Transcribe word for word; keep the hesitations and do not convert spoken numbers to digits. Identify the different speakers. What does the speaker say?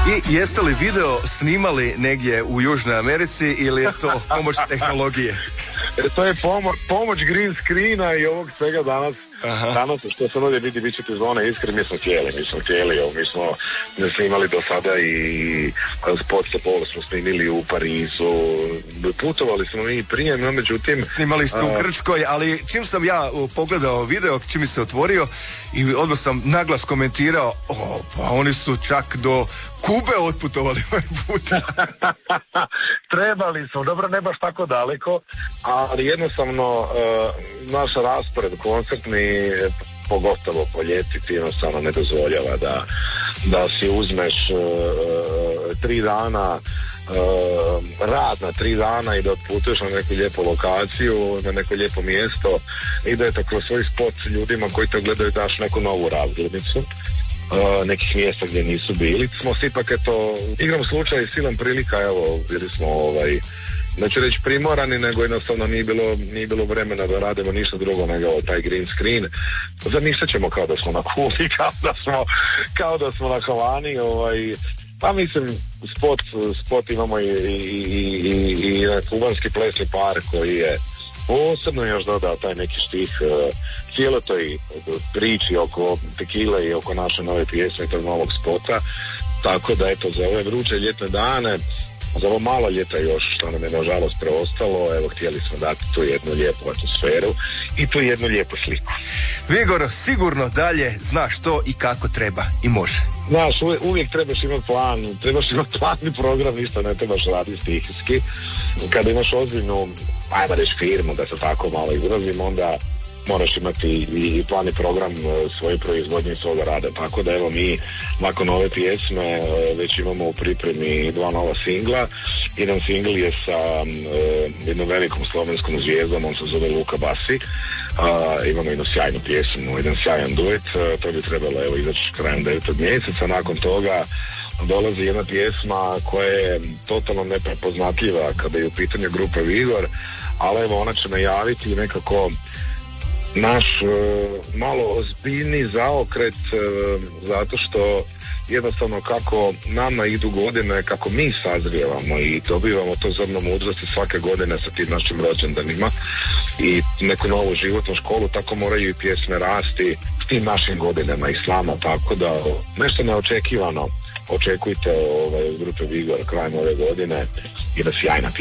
Speaker 1: I jeste li video snimali negdje u Južnoj Americi ili je to pomoć tehnologije?
Speaker 2: E, to je pomo- pomoć green screena i ovog svega danas.
Speaker 1: Aha.
Speaker 2: Danas, što sam ovdje vidi, bit ćete zvone iskri, mi smo htjeli, mi smo htjeli, evo, mi smo snimali do sada i spot sa Polo smo snimili u Parizu, putovali smo mi prije, no međutim...
Speaker 1: Snimali ste
Speaker 2: a...
Speaker 1: u Grčkoj, ali čim sam ja pogledao video, čim mi se otvorio i odmah sam naglas komentirao, o, pa oni su čak do Kube otputovali ovaj put.
Speaker 2: Trebali smo, dobro, ne baš tako daleko, ali jednostavno uh, naš raspored koncertni, pogotovo po ljeti, ti jednostavno ne dozvoljava da, da si uzmeš uh, tri dana uh, rad na tri dana i da otputuješ na neku lijepu lokaciju, na neko lijepo mjesto i da je tako svoj spot ljudima koji te gledaju daš neku novu razglednicu. Uh, nekih mjesta gdje nisu bili. Smo svi ipak eto, igram slučaj i silom prilika, evo, bili smo ovaj, neću reći primorani, nego jednostavno nije bilo, nije bilo vremena da radimo ništa drugo nego taj green screen. Zamišljat ćemo kao da smo na Kubi, kao da smo, kao da smo na Havani, ovaj, pa mislim, spot, spot imamo i, i, i, i, i kubanski plesni par koji je posebno još dodao taj neki štih uh, cijelo toj priči oko tekile i oko naše nove pjesme, tog novog spota, tako da eto za ove vruće ljetne dane, za ovo malo ljeta još što nam je nažalost preostalo, evo htjeli smo dati tu jednu lijepu atmosferu i tu jednu lijepu sliku.
Speaker 1: Vigor, sigurno dalje znaš što i kako treba i može.
Speaker 2: Znaš, uvijek, uvijek trebaš imati plan, trebaš imati planni program, ništa ne trebaš raditi stihijski. Kada imaš ozbiljnu, ajmo reći firmu, da se tako malo izrazim, onda moraš imati i plani program svoje proizvodnje i svoga rada, tako da evo mi nakon ove pjesme već imamo u pripremi dva nova singla. Jedan singl je sa uh, jednom velikom slovenskom zvijezdom, on se zove Luka Basi. Uh, imamo jednu sjajnu pjesmu, jedan sjajan duet, uh, to bi trebalo evo izaći krajem devetog mjeseca. Nakon toga dolazi jedna pjesma koja je totalno neprepoznatljiva kada je u pitanju grupe Vigor, ali evo ona će najaviti nekako naš uh, malo ozbiljni zaokret uh, zato što jednostavno kako nama idu godine, kako mi sazrijevamo i dobivamo to zrno mudrosti svake godine sa tim našim rođendanima i neku novu životnu školu, tako moraju i pjesme rasti s tim našim godinama i s nama, tako da nešto neočekivano očekujte ovaj, od grupe Vigor krajem ove godine i da sjajna pjesma.